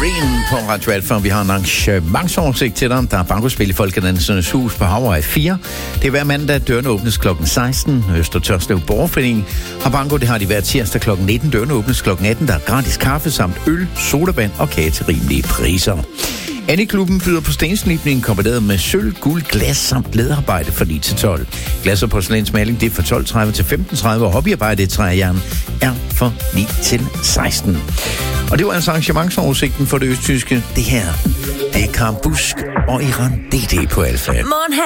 Green på Radio Alfa. Vi har en arrangementsoversigt til dig. Der er bankospil i Folkedansernes Hus på Hawaii 4. Det er hver mandag, dørene åbnes kl. 16. Øster Tørslev Borgerforening har banko. Det har de hver tirsdag kl. 19. Dørene åbnes kl. 18. Der er gratis kaffe samt øl, sodavand og kage til rimelige priser. Annie-klubben byder på stenslibning kombineret med sølv, guld, glas samt læderarbejde fra 9 til 12. Glas og porcelænsmaling, det er fra 12.30 til 15.30, og hobbyarbejde i træjern er fra 9 til 16. Og det var altså arrangementsoversigten for det østtyske. Det her, det er Karl Busk og Iran DD på Alfa.